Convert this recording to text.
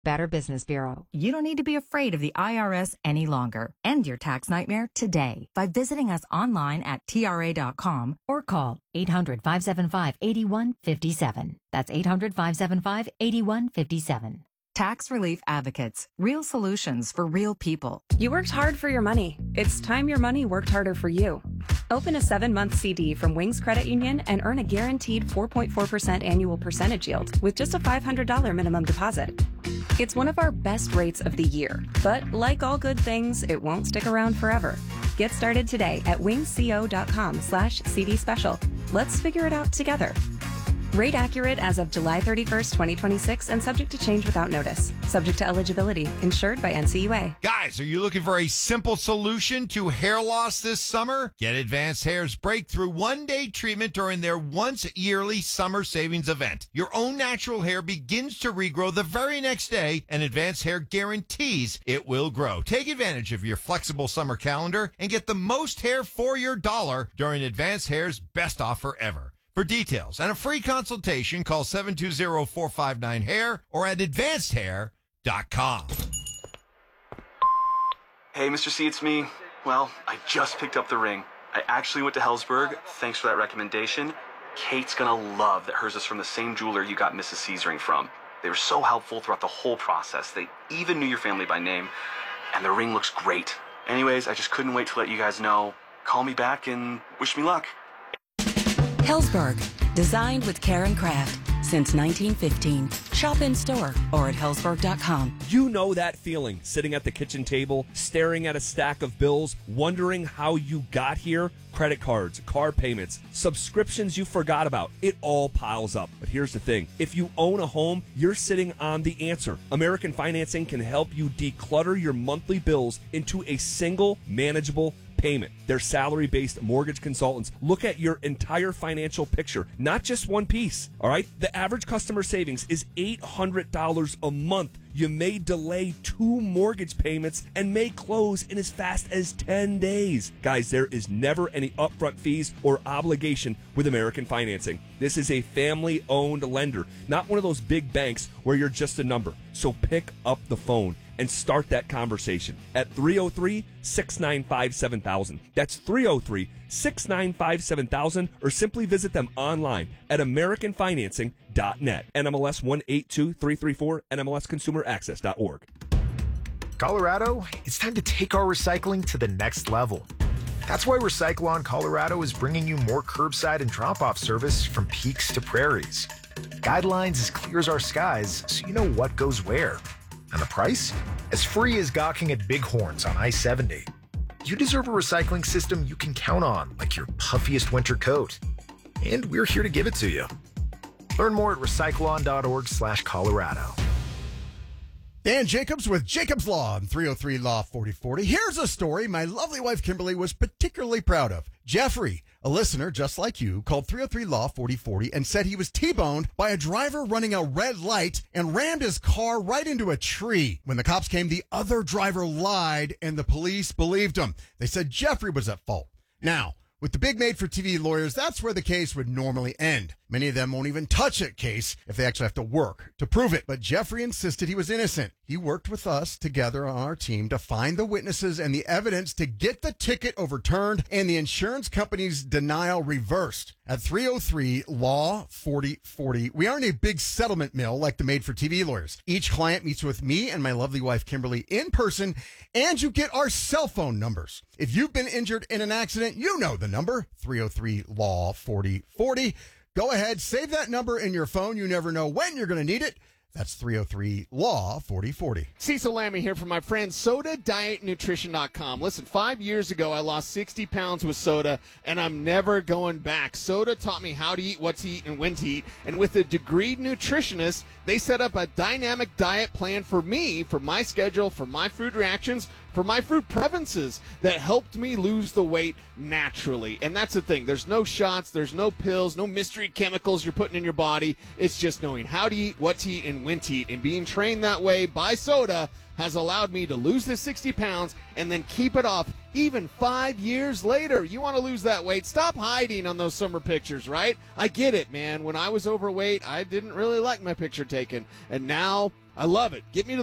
Better Business Bureau. You don't need to be afraid of the IRS any longer. End your tax nightmare today by visiting us online at TRA.com or call 800-575-8157. That's 800-575-8157. Tax Relief Advocates. Real solutions for real people. You worked hard for your money. It's time your money worked harder for you. Open a 7-month CD from Wings Credit Union and earn a guaranteed 4.4% annual percentage yield with just a $500 minimum deposit. It's one of our best rates of the year, but like all good things, it won't stick around forever. Get started today at wingsco.com/CD special. Let's figure it out together. Rate accurate as of July 31st, 2026 and subject to change without notice. Subject to eligibility. Insured by NCUA. Guys, are you looking for a simple solution to hair loss this summer? Get Advanced Hair's breakthrough one-day treatment during their once-yearly summer savings event. Your own natural hair begins to regrow the very next day, and Advanced Hair guarantees it will grow. Take advantage of your flexible summer calendar and get the most hair for your dollar during Advanced Hair's best offer ever. For details and a free consultation, call 720-459-HAIR or at advancedhair.com. Hey, Mr. C, it's me. Well, I just picked up the ring. I actually went to Helzberg. Thanks for that recommendation. Kate's gonna love that hers is from the same jeweler you got Mrs. C's ring from. They were so helpful throughout the whole process. They even knew your family by name. And the ring looks great. Anyways, I just couldn't wait to let you guys know. Call me back and wish me luck. Helzberg, designed with care and craft since 1915. Shop in store or at Helzberg.com. You know that feeling, sitting at the kitchen table, staring at a stack of bills, wondering how you got here? Credit cards, car payments, subscriptions you forgot about. It all piles up. But here's the thing. If you own a home, you're sitting on the answer. American Financing can help you declutter your monthly bills into a single manageable payment. Their salary-based mortgage consultants look at your entire financial picture, not just one piece. All right? The average customer savings is $800 a month. You may delay 2 mortgage payments and may close in as fast as 10 days. Guys, there is never any upfront fees or obligation with American Financing. This is a family-owned lender, not one of those big banks where you're just a number. So pick up the phone and start that conversation at 303-695-7000. That's 303-695-7000, or simply visit them online at AmericanFinancing.net. NMLS 182334, NMLSConsumerAccess.org. Colorado, it's time to take our recycling to the next level. That's why Recycle-On Colorado is bringing you more curbside and drop-off service from peaks to prairies. Guidelines as clear as our skies, so you know what goes where. And the price? As free as gawking at bighorns on I-70. You deserve a recycling system you can count on, like your puffiest winter coat. And we're here to give it to you. Learn more at recycleon.org/Colorado. Dan Jacobs with Jacobs Law on 303 Law 4040. Here's a story my lovely wife Kimberly was particularly proud of. Jeffrey, a listener just like you, called 303 Law 4040 and said he was T-boned by a driver running a red light and rammed his car right into a tree. When the cops came, the other driver lied and the police believed him. They said Jeffrey was at fault. Now, with the big made-for-TV lawyers, that's where the case would normally end. Many of them won't even touch a case if they actually have to work to prove it. But Jeffrey insisted he was innocent. He worked with us together on our team to find the witnesses and the evidence to get the ticket overturned and the insurance company's denial reversed. At 303 Law 4040, we aren't a big settlement mill like the made-for-TV lawyers. Each client meets with me and my lovely wife Kimberly in person, and you get our cell phone numbers. If you've been injured in an accident, you know the number, 303 Law 4040. Go ahead, save that number in your phone. You never know when you're going to need it. That's 303 Law 4040. Cecil Lammy here from my friend SodaDietNutrition.com. Listen, 5 years ago, I lost 60 pounds with soda, and I'm never going back. Soda taught me how to eat, what to eat, and when to eat. And with a degreed nutritionist, they set up a dynamic diet plan for me, for my schedule, for my food reactions, for my food preferences that helped me lose the weight naturally. And that's the thing. There's no shots, there's no pills, no mystery chemicals you're putting in your body. It's just knowing how to eat, what to eat, and when to eat. And being trained that way by Soda has allowed me to lose the 60 pounds and then keep it off even 5 years later. You want to lose that weight? Stop hiding on those summer pictures, right? I get it, man. When I was overweight, I didn't really like my picture taken. And now I love it. Get me to